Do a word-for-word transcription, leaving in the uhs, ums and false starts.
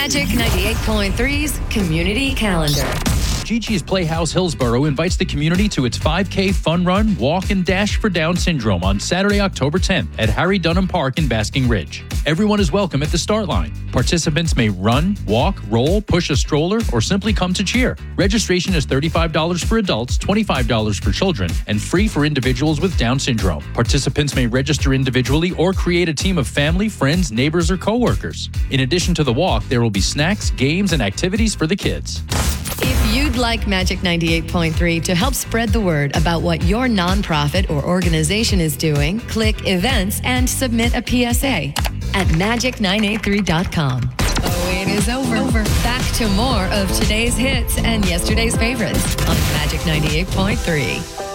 Magic ninety-eight point three's Community Calendar. Gigi's Playhouse Hillsborough invites the community to its five K fun run, walk, and dash for Down syndrome on Saturday, October tenth at Harry Dunham Park in Basking Ridge. Everyone is welcome at the start line. Participants may run, walk, roll, push a stroller, or simply come to cheer. Registration is thirty-five dollars for adults, twenty-five dollars for children, and free for individuals with Down syndrome. Participants may register individually or create a team of family, friends, neighbors, or coworkers. In addition to the walk, there will be snacks, games, and activities for the kids. If you'd like Magic ninety-eight point three to help spread the word about what your nonprofit or organization is doing, click Events and submit a P S A at magic nine eight three dot com. Oh, it is over. over. Back to more of today's hits and yesterday's favorites on Magic ninety-eight point three.